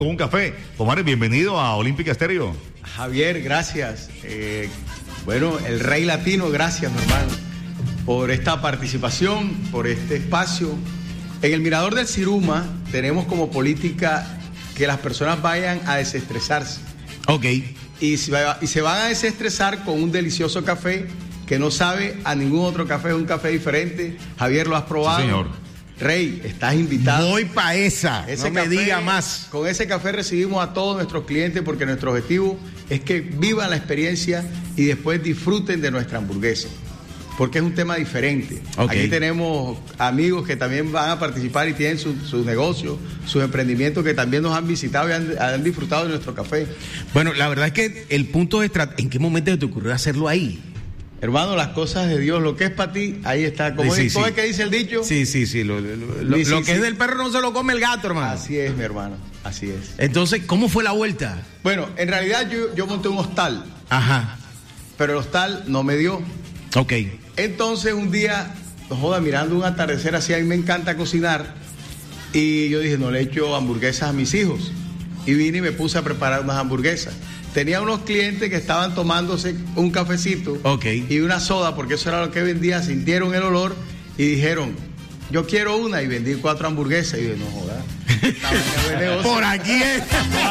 Un café. Omar, bienvenido a Olímpica Estéreo. Javier, gracias. Bueno, el Rey Latino, gracias, mi hermano, por esta participación, por este espacio. En el Mirador del Siruma tenemos como política que las personas vayan a desestresarse. Ok. Y se van a desestresar con un delicioso café que no sabe a ningún otro café, es un café diferente. Javier, ¿lo has probado? Sí, señor. Rey, estás invitado. Voy pa' esa, Ese no me café, diga más. Con ese café recibimos a todos nuestros clientes porque nuestro objetivo es que vivan la experiencia y después disfruten de nuestra hamburguesa. Porque es un tema diferente. Okay. Aquí tenemos amigos que también van a participar y tienen sus negocios, sus emprendimientos que también nos han visitado y han disfrutado de nuestro café. Bueno, la verdad es que el punto es, ¿en qué momento te ocurrió hacerlo ahí? Hermano, las cosas de Dios, lo que es para ti, ahí está. ¿Cómo es que dice el dicho? Sí. Lo que es del perro no se lo come el gato, hermano. Así es, mi hermano, así es. Entonces, ¿cómo fue la vuelta? Bueno, en realidad yo monté un hostal. Ajá. Pero el hostal no me dio. Ok. Entonces un día, mirando un atardecer así, a mí me encanta cocinar. Y yo dije, no le echo hamburguesas a mis hijos. Y vine y me puse a preparar unas hamburguesas. Tenía unos clientes que estaban tomándose un cafecito y una soda, porque eso era lo que vendía, sintieron el olor y dijeron, yo quiero una, y vendí 4 hamburguesas. Y yo, no jodas. Por aquí es.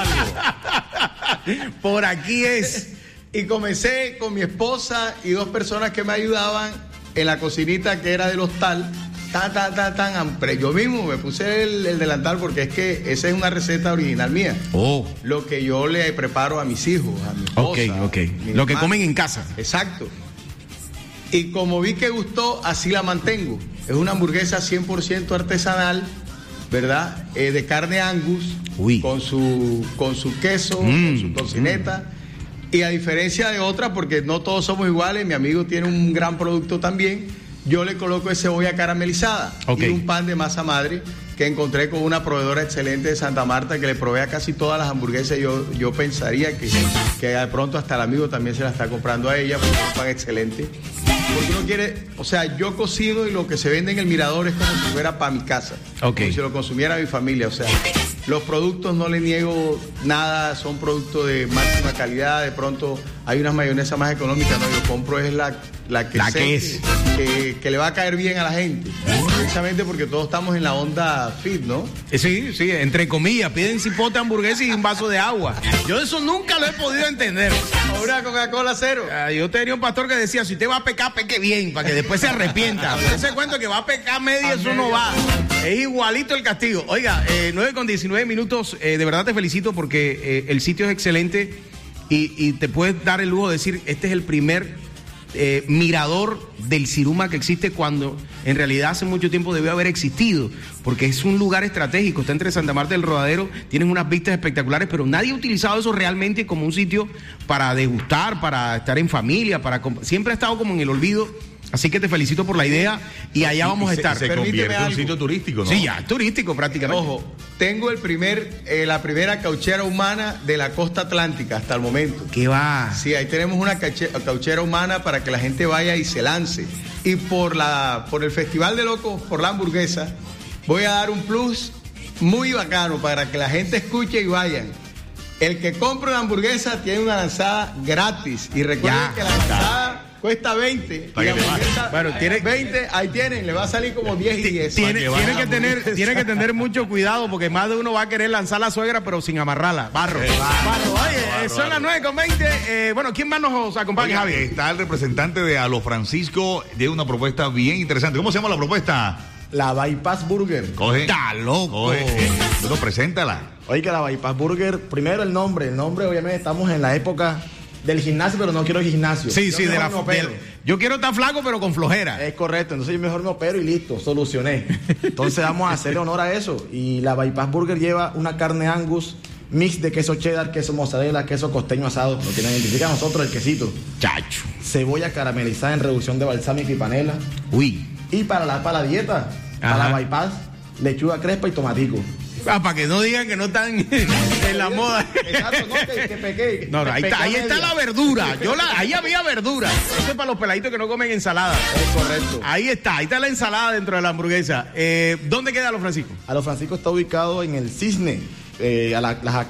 Por aquí es. Y comencé con mi esposa y 2 personas que me ayudaban en la cocinita que era del hostal. Yo mismo me puse el delantal porque es que esa es una receta original mía. Lo que yo le preparo a mis hijos, a mi esposa. Lo que comen en casa. Exacto. Y como vi que gustó, así la mantengo. Es una hamburguesa 100% artesanal, ¿verdad? De carne Angus. Uy. Con su queso, con su tocineta. Y a diferencia de otras, porque no todos somos iguales, mi amigo tiene un gran producto también. Yo le coloco cebolla caramelizada y un pan de masa madre que encontré con una proveedora excelente de Santa Marta que le provee a casi todas las hamburguesas. Yo pensaría que de pronto hasta el amigo también se la está comprando a ella porque es un pan excelente. Porque uno quiere, o sea, yo cocino y lo que se vende en el Mirador es como si fuera para mi casa, como si lo consumiera mi familia. O sea, los productos no le niego nada, son productos de máxima calidad. De pronto hay unas mayonesas más económicas, no, yo compro es la que le va a caer bien a la gente, precisamente porque todos estamos en la onda fit, ¿no? Sí, entre comillas, piden cipote, hamburguesa y un vaso de agua. Yo eso nunca lo he podido entender. O una Coca-Cola cero. Yo tenía un pastor que decía, si usted va a pecar, peque bien, para que después se arrepienta. Ese cuento que va a pecar media, eso no va. Es igualito el castigo. Oiga, 9:19, de verdad te felicito porque el sitio es excelente y te puedes dar el lujo de decir, este es el primer mirador del Siruma que existe, cuando en realidad hace mucho tiempo debió haber existido, porque es un lugar estratégico, está entre Santa Marta y el Rodadero, tienen unas vistas espectaculares, pero nadie ha utilizado eso realmente como un sitio para degustar, para estar en familia, siempre ha estado como en el olvido. Así que te felicito por la idea y allá vamos a estar. Se convierte en un sitio turístico, ¿no? Sí, ya, turístico prácticamente. Ojo, tengo la primera cauchera humana de la costa atlántica hasta el momento. ¿Qué va? Sí, ahí tenemos una cauchera humana para que la gente vaya y se lance. Y por el Festival de Locos, por la hamburguesa, voy a dar un plus muy bacano para que la gente escuche y vayan. El que compre una hamburguesa tiene una lanzada gratis. Y recuerden que la lanzada cuesta 20. Bueno, tiene 20, ahí tienen, le va a salir como 10 y 10. Tiene que tener mucho cuidado porque más de uno va a querer lanzar la suegra pero sin amarrarla. Barro. Oye, son las 9:20. Bueno, ¿quién más nos acompaña, Javi? Está el representante de Alo Francisco, de una propuesta bien interesante. ¿Cómo se llama la propuesta? La Bypass Burger. Coge. ¡Está loco! Bueno, preséntala. Oye, que la Bypass Burger, primero el nombre obviamente estamos en la época del gimnasio, pero no quiero gimnasio. Sí, yo quiero estar flaco, pero con flojera. Es correcto, entonces yo mejor me opero y listo, solucioné. Entonces vamos a hacerle honor a eso. Y la Bypass Burger lleva una carne Angus, mix de queso cheddar, queso mozzarella, queso costeño asado, lo que nos identifica a nosotros, el quesito. Chacho. Cebolla caramelizada en reducción de balsámico y panela. Uy. Y para la dieta, para la Bypass, lechuga crespa y tomatico. Para que no digan que no están en la moda. Exacto, no, que pequé. No, ahí está la verdura. Ahí había verdura. Eso es para los peladitos que no comen ensalada. Es correcto. Ahí está la ensalada dentro de la hamburguesa. ¿Dónde queda Alo Francisco? Alo Francisco está ubicado en el Cisne, a las